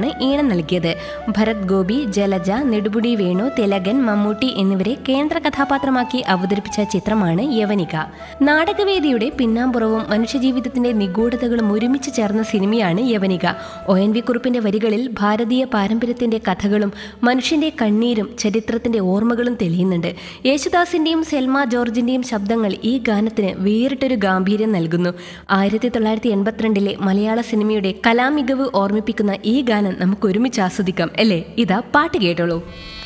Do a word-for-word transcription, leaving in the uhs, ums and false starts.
ആണ് ഈണം നൽകിയത്. ഭരത് ഗോപി, ജലജ, നെടുമുടി വേണു, തിലകൻ, മമ്മൂട്ടി എന്നിവരെ കേന്ദ്ര കഥാപാത്രമാക്കി അവതരിപ്പിച്ച ചിത്രമാണ് യവനിക. നാടകവേദിയുടെ പിന്നാമ്പുറവും മനുഷ്യജീവിതത്തിന്റെ നിഗൂഢതകളും ഒരുമിച്ച് ചേർന്ന സിനിമയാണ് യവനിക. ഒ എൻ വി കുറുപ്പിന്റെ വരികളിൽ ഭാരതീയ പാരമ്പര്യത്തിന്റെ കഥകളും മനുഷ്യന്റെ കണ്ണീരും ചരിത്രത്തിന്റെ ഓർമ്മകളും തെളിയുന്നുണ്ട്. യേശുദാസിന്റെയും സെൽമ ജോർജിന്റെയും ശബ്ദങ്ങൾ ഈ ഗാനത്തിന് വേറിട്ടൊരു ഗാംഭീര്യം നൽകുന്നു. ആയിരത്തി തൊള്ളായിരത്തി എൺപത്തിരണ്ടിലെ മലയാള സിനിമയുടെ കലാമികവ് ഓർമ്മിപ്പിക്കുന്ന ഈ ഗാനം നമുക്ക് ഒരുമിച്ച് ആസ്വദിക്കാം അല്ലേ? ഇതാ പാട്ട് കേട്ടോളൂ.